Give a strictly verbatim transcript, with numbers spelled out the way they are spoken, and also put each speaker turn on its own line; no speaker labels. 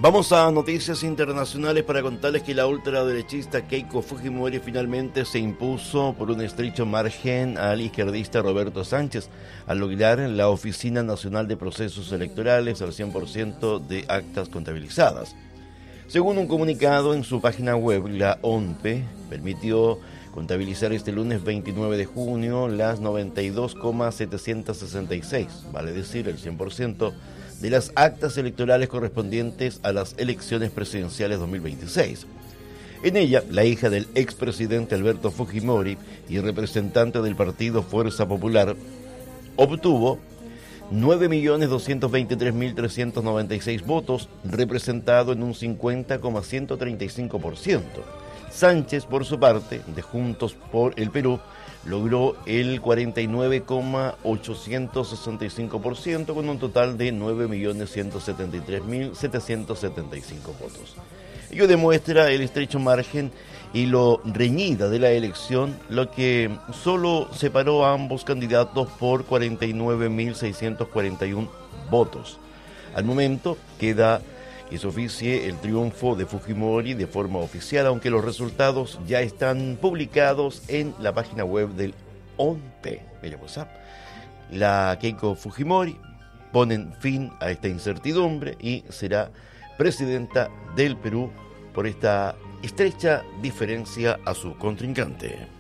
Vamos a noticias internacionales para contarles que la ultraderechista Keiko Fujimori finalmente se impuso por un estrecho margen al izquierdista Roberto Sánchez al lograr la Oficina Nacional de Procesos Electorales al cien por ciento de actas contabilizadas. Según un comunicado en su página web, la O N P permitió contabilizar este lunes veintinueve de junio las noventa y dos coma setecientos sesenta y seis, vale decir el cien por ciento, de las actas electorales correspondientes a las elecciones presidenciales dos mil veintiséis. En ella, la hija del expresidente Alberto Fujimori y representante del partido Fuerza Popular obtuvo nueve millones doscientos veintitrés mil trescientos noventa y seis votos, representado en un cincuenta coma ciento treinta y cinco por ciento. Sánchez, por su parte, de Juntos por el Perú, logró el cuarenta y nueve coma ochocientos sesenta y cinco por ciento con un total de nueve millones ciento setenta y tres mil setecientos setenta y cinco votos. Ello demuestra el estrecho margen y lo reñida de la elección, lo que solo separó a ambos candidatos por cuarenta y nueve mil seiscientos cuarenta y uno votos. Al momento queda que se oficie el triunfo de Fujimori de forma oficial, aunque los resultados ya están publicados en la página web del O N P. Mira, pues, la Keiko Fujimori ponen fin a esta incertidumbre y será presidenta del Perú por esta estrecha diferencia a su contrincante.